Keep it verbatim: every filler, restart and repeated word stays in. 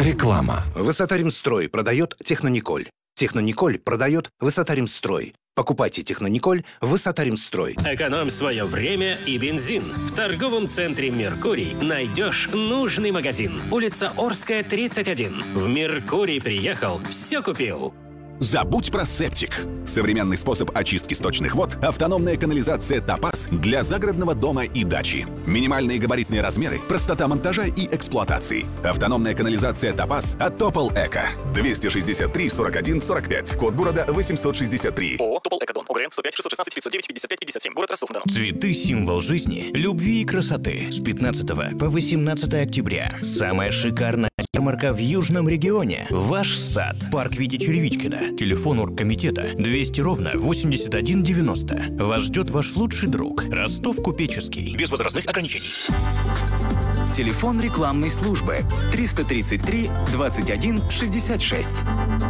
Реклама. Высота-Ремстрой продает Технониколь. Технониколь продает Высота-Ремстрой. Покупайте Технониколь Высота-Ремстрой. Экономь свое время и бензин. В торговом центре «Меркурий» найдешь нужный магазин. Улица Орская, тридцать один. В «Меркурий» приехал, все купил. Забудь про септик. Современный способ очистки сточных вод – автономная канализация «Топаз» для загородного дома и дачи. Минимальные габаритные размеры, простота монтажа и эксплуатации. Автономная канализация «Топаз» от Топол Эко. двести шестьдесят три сорок один сорок пять. Код города восемьсот шестьдесят три. ООО «Топол Экодом». ОГРН сто пять шестьсот шестнадцать пятьсот девять пятьдесят пять пятьдесят семь. Город Ростов-на-Дону. Цветы – символ жизни, любви и красоты. С пятнадцатого по восемнадцатое октября. Самая шикарная ярмарка в Южном регионе. Ваш сад. Парк Вити Черевичкина. Телефон оргкомитета двести ровно восемьдесят один девяносто. Вас ждет ваш лучший друг. Ростов Купеческий. Без возрастных ограничений. Телефон рекламной службы триста тридцать три двадцать один шестьдесят шесть.